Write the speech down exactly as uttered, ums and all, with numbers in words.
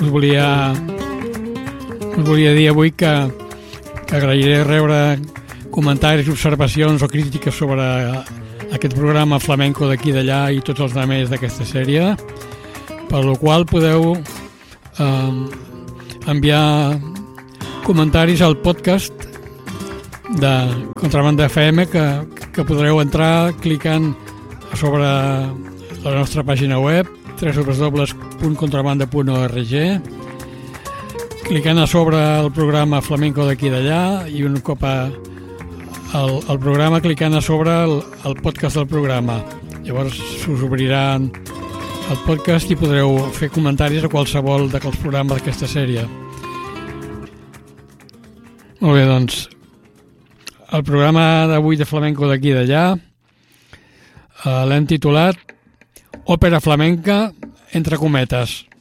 us volia, us volia dir avui que, que agrairé rebre comentaris, observacions o crítiques sobre aquest programa flamenco d'aquí d'allà i tots els altres d'aquesta sèrie, per la qual podeu eh, enviar comentaris al podcast de Contrabanda F M que, que podreu entrar clicant sobre la nostra pàgina web w w w punt contrabanda punt org, clicant a sobre el programa flamenco d'aquí d'allà i un cop a el, el programa clicant a sobre el, el podcast del programa. Llavors us obriran el podcast i podreu fer comentaris a qualsevol d'aquests programes d'aquesta sèrie. Molt bé, doncs el programa d'avui de flamenco d'aquí d'allà eh, l'hem titulat Òpera flamenca entre cometes.